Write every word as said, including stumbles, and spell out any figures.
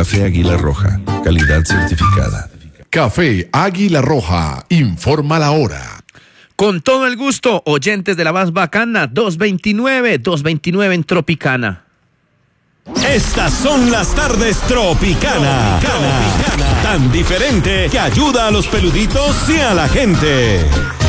Café Águila Roja, calidad certificada. Café Águila Roja, informa la hora. Con todo el gusto, oyentes de la más bacana, dos veintinueve, dos veintinueve en Tropicana. Estas son las tardes Tropicana. Tropicana. Tan diferente que ayuda a los peluditos y a la gente.